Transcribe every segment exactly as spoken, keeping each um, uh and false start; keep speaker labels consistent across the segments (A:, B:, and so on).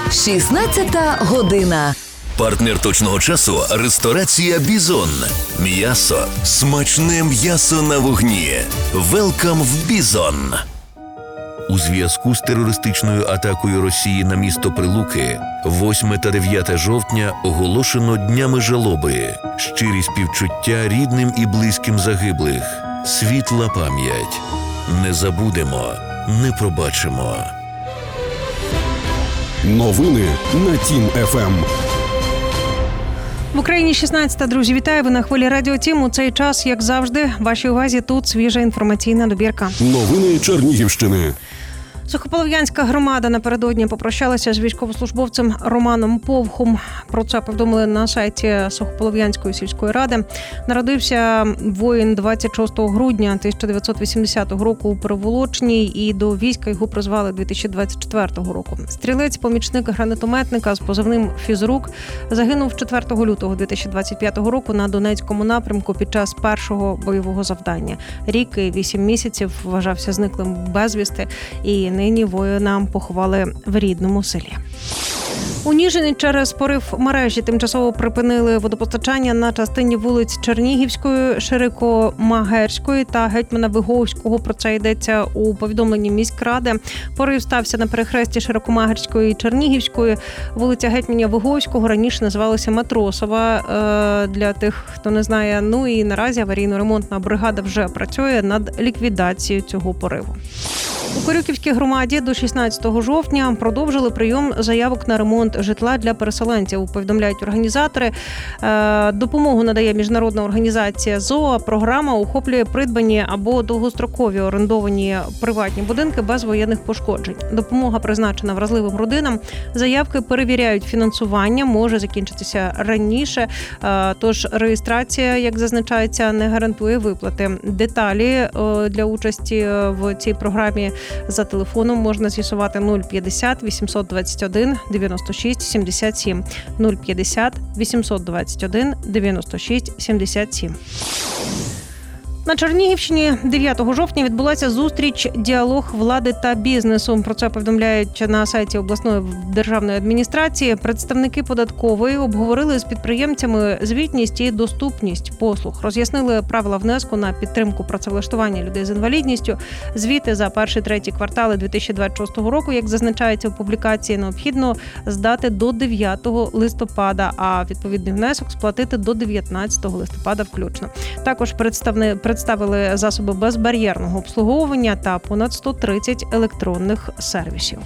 A: шістнадцята година.
B: Партнер точного часу – ресторація «Бізон». М'ясо. Смачне м'ясо на вогні. Велкам в «Бізон». У зв'язку з терористичною атакою Росії на місто Прилуки восьме та дев'яте жовтня оголошено днями жалоби. Щирі співчуття рідним і близьким загиблих. Світла пам'ять. Не забудемо, не пробачимо.
C: Новини на Тім-ФМ.
D: В Україні шістнадцята, друзі, вітаю, ви на хвилі Радіо Тім. У цей час, як завжди, в вашій увазі тут свіжа інформаційна добірка.
C: Новини Чернігівщини.
D: Сухополов'янська громада напередодні попрощалася з військовослужбовцем Романом Повхом. Про це повідомили на сайті Сухополов'янської сільської ради. Народився воїн двадцять шостого грудня тисяча дев'ятсот вісімдесятого року у Переволочній, і до війська його призвали дві тисячі двадцять четвертого року. Стрілець-помічник гранатометника з позивним «Фізрук» загинув четвертого лютого дві тисячі двадцять п'ятого року на Донецькому напрямку під час першого бойового завдання. Рік і вісім місяців вважався зниклим безвісти, і нині воїна поховали в рідному селі. У Ніжині через порив мережі тимчасово припинили водопостачання на частині вулиць Чернігівської, Широко-Магерської та Гетьмана Виговського. Про це йдеться у повідомленні міськради. Порив стався на перехресті Широко-Магерської і Чернігівської. Вулиця Гетьмана Виговського раніше називалася Матросова, для тих, хто не знає. Ну і наразі аварійно-ремонтна бригада вже працює над ліквідацією цього пориву. У Корюківській громаді до шістнадцятого жовтня продовжили прийом заявок на ремонт житла для переселенців, повідомляють організатори. Допомогу надає міжнародна організація ЗОА. Програма охоплює придбані або довгострокові орендовані приватні будинки без воєнних пошкоджень. Допомога призначена вразливим родинам. Заявки перевіряють фінансування, може закінчитися раніше, тож реєстрація, як зазначається, не гарантує виплати. Деталі для участі в цій програмі за телефоном можна з'ясувати нуль п'ятдесят вісімсот двадцять один дев'яносто шість сімдесят сім, нуль п'ятдесят вісімсот двадцять один дев'яносто шість сімдесят сім. На Чернігівщині дев'ятого жовтня відбулася зустріч «Діалог влади та бізнесу». Про це повідомляють на сайті обласної державної адміністрації. Представники податкової обговорили з підприємцями звітність і доступність послуг. Роз'яснили правила внеску на підтримку працевлаштування людей з інвалідністю. Звіти за перші-треті квартали дві тисячі двадцять шостого року, як зазначається у публікації, необхідно здати до дев'ятого листопада, а відповідний внесок сплатити до дев'ятнадцятого листопада включно. Також представники представили засоби безбар'єрного обслуговування та понад сто тридцять електронних сервісів.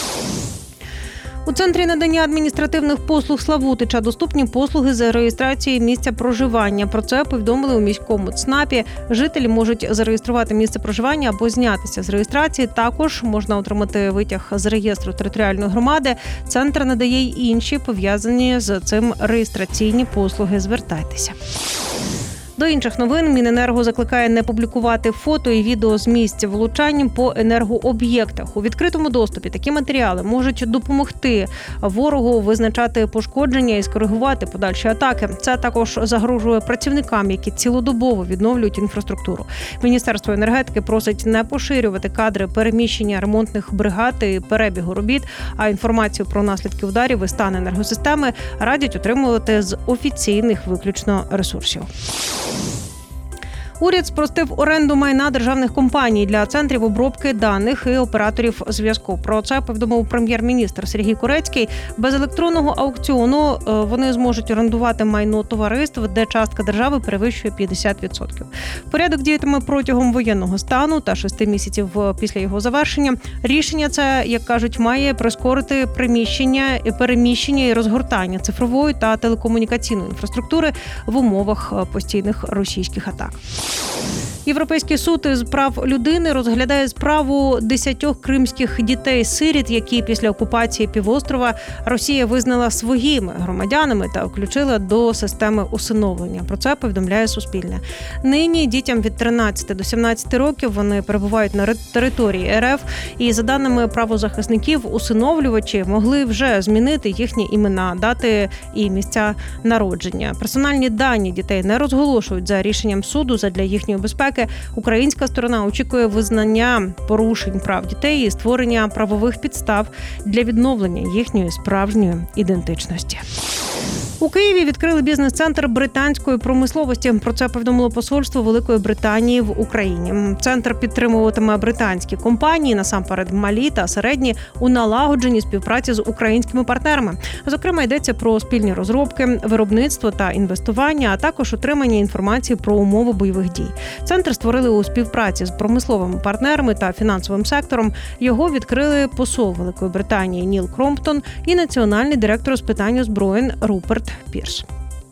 D: У Центрі надання адміністративних послуг Славутича доступні послуги з реєстрації місця проживання. Про це повідомили у міському ЦНАПі. Жителі можуть зареєструвати місце проживання або знятися з реєстрації. Також можна отримати витяг з реєстру територіальної громади. Центр надає й інші пов'язані з цим реєстраційні послуги. Звертайтеся. До інших новин Міненерго закликає не публікувати фото і відео з місця влучань по енергооб'єктах. У відкритому доступі такі матеріали можуть допомогти ворогу визначати пошкодження і скоригувати подальші атаки. Це також загрожує працівникам, які цілодобово відновлюють інфраструктуру. Міністерство енергетики просить не поширювати кадри переміщення ремонтних бригад і перебігу робіт, а інформацію про наслідки ударів і стан енергосистеми радять отримувати з офіційних виключно ресурсів. Уряд спростив оренду майна державних компаній для центрів обробки даних і операторів зв'язку. Про це повідомив прем'єр-міністр Сергій Корецький. Без електронного аукціону вони зможуть орендувати майно товариств, де частка держави перевищує п'ятдесят відсотків. Порядок діятиме протягом воєнного стану та шести місяців після його завершення. Рішення це, як кажуть, має прискорити приміщення, переміщення і розгортання цифрової та телекомунікаційної інфраструктури в умовах постійних російських атак. Європейський суд з прав людини розглядає справу десятьох кримських дітей-сиріт, які після окупації півострова Росія визнала своїми громадянами та включила до системи усиновлення. Про це повідомляє Суспільне. Нині дітям від тринадцяти до сімнадцяти років вони перебувають на території РФ, і за даними правозахисників, усиновлювачі могли вже змінити їхні імена, дати і місця народження. Персональні дані дітей не розголошують за рішенням суду задля їхньої безпеки. безпеки, українська сторона очікує визнання порушень прав дітей і створення правових підстав для відновлення їхньої справжньої ідентичності. У Києві відкрили бізнес-центр британської промисловості. Про це повідомило посольство Великої Британії в Україні. Центр підтримуватиме британські компанії, насамперед малі та середні, у налагодженні співпраці з українськими партнерами. Зокрема, йдеться про спільні розробки, виробництво та інвестування, а також отримання інформації про умови бойових дій. Центр створили у співпраці з промисловими партнерами та фінансовим сектором. Його відкрили посол Великої Британії Ніл Кромптон і національний директор з питань озброєнь Руперт Пірс.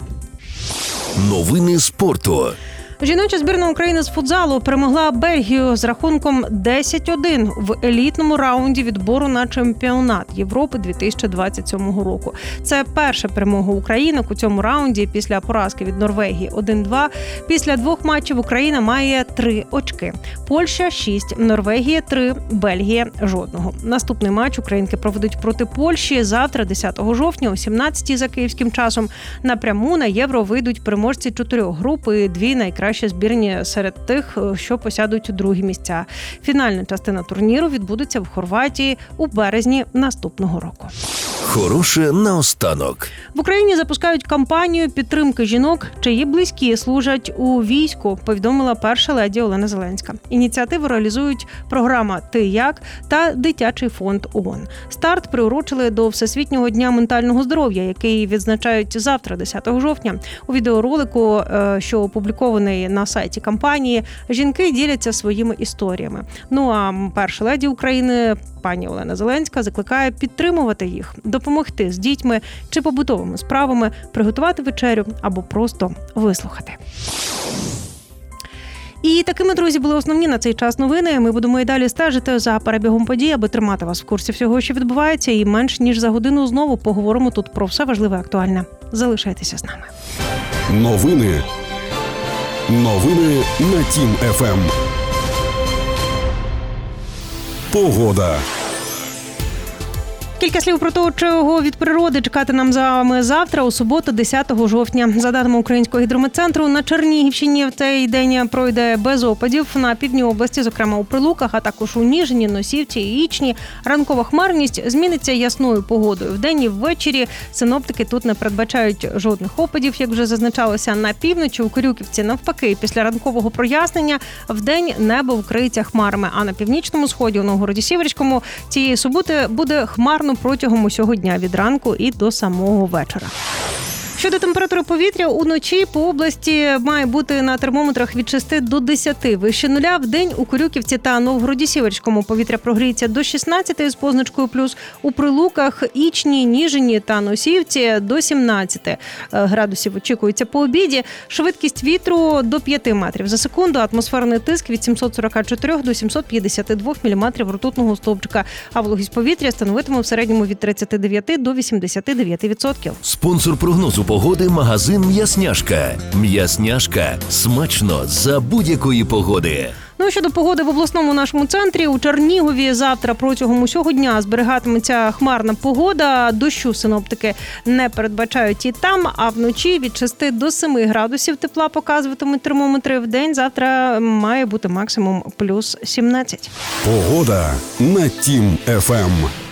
B: Новини спорту.
D: Жіноча збірна України з футзалу перемогла Бельгію з рахунком десять один в елітному раунді відбору на чемпіонат Європи дві тисячі двадцять сьомого року. Це перша перемога українок у цьому раунді після поразки від Норвегії один-два. Після двох матчів Україна має три очки. Польща – шість, Норвегія – три, Бельгія – жодного. Наступний матч українки проведуть проти Польщі завтра, десятого жовтня, о сімнадцятій за київським часом. Напряму на Євро вийдуть переможці чотирьох груп і дві найкращі Найкращі збірні серед тих, що посядуть другі місця. Фінальна частина турніру відбудеться в Хорватії у березні наступного року.
B: Хороше наостанок.
D: В Україні запускають кампанію підтримки жінок, чиї близькі служать у війську, повідомила перша леді Олена Зеленська. Ініціативу реалізують програма «Ти як» та Дитячий фонд ООН. Старт приурочили до Всесвітнього дня ментального здоров'я, який відзначають завтра, десятого жовтня. У відеоролику, що опублікований на сайті кампанії, жінки діляться своїми історіями. Ну а перша леді України пані Олена Зеленська закликає підтримувати їх, допомогти з дітьми чи побутовими справами, приготувати вечерю або просто вислухати. І такими, друзі, були основні на цей час новини. Ми будемо і далі стежити за перебігом подій, аби тримати вас в курсі всього, що відбувається. І менш ніж за годину знову поговоримо тут про все важливе і актуальне. Залишайтеся з нами.
C: Новини. Новини на Тім еф ем. Погода.
D: Кілька слів про те, чого від природи чекати нам з вами завтра, у суботу, десятого жовтня. За даними Українського гідрометцентру, на Чернігівщині в цей день пройде без опадів. На півдні області, зокрема у Прилуках, а також у Ніжині, Носівці і Ічні, ранкова хмарність зміниться ясною погодою. Вдень і ввечері синоптики тут не передбачають жодних опадів, як вже зазначалося. На півночі у Корюківці навпаки, після ранкового прояснення вдень небо вкриється хмарами, а на північному сході у Новгороді-Сіверському цієї суботи буде хмарно протягом усього дня від ранку і до самого вечора. Щодо температури повітря, уночі по області має бути на термометрах від шести до десяти вище нуля. Вдень у Корюківці та Новгороді-Сіверському повітря прогріється до шістнадцяти з позначкою плюс. У Прилуках, Ічні, Ніжині та Носівці до сімнадцяти градусів очікується по обіді. Швидкість вітру до п'яти метрів за секунду. Атмосферний тиск від сімсот сорок чотири до сімсот п'ятдесят два міліметрів ртутного стовпчика. А вологість повітря становитиме в середньому від тридцять дев'ять до вісімдесят дев'ять відсотків.
B: Спонсор прогнозу погоди – магазин «М'ясняшка». «М'ясняшка» – смачно за будь-якої погоди.
D: Ну, щодо погоди в обласному нашому центрі, у Чернігові завтра протягом усього дня зберігатиметься хмарна погода. Дощу синоптики не передбачають і там, а вночі від шести до семи градусів тепла показуватимуть термометри. В день завтра має бути максимум плюс сімнадцять.
C: Погода на Тім еф ем.